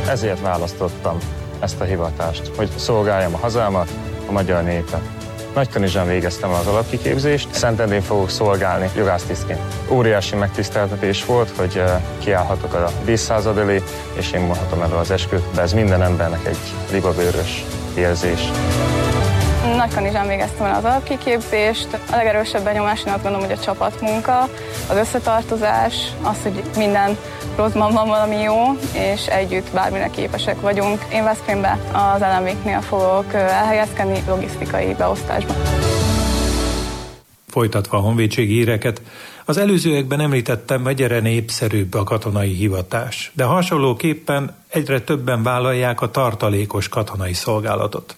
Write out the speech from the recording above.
Ezért választottam ezt a hivatást, hogy szolgáljam a hazámat, a magyar népet. Nagykanizsán végeztem az alapkiképzést, Szentendrén fogok szolgálni jogásztisztként. Óriási megtiszteltetés volt, hogy kiállhatok a díszszázad elé, és én mondhatom erről az esküt, de ez minden embernek egy libabőrös érzés. Nagykanizsán végeztem el az alapkiképzést. A legerősebb benyomás, én azt gondolom, hogy a csapatmunka, az összetartozás, az, hogy minden rosszban van valami jó, és együtt bármire képesek vagyunk. Én Veszprémbe az LMV-knél fogok elhelyezkedni logisztikai beosztásban. Folytatva a honvédségi híreket, az előzőekben említettem, hogy egyre népszerűbb a katonai hivatás, de hasonlóképpen egyre többen vállalják a tartalékos katonai szolgálatot.